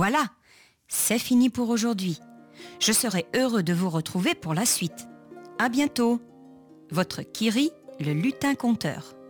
Voilà, c'est fini pour aujourd'hui. Je serai heureux de vous retrouver pour la suite. À bientôt. Votre Kiri, le lutin conteur.